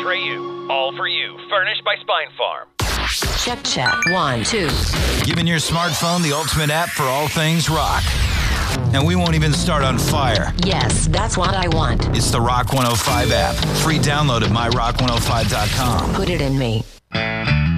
Atreyu. All for you. Furnished by Spine Farm. Check. 1, 2. Giving your smartphone the ultimate app for all things rock. And we won't even start on fire. Yes, that's what I want. It's the Rock 105 app. Free download at myrock105.com. Put it in me.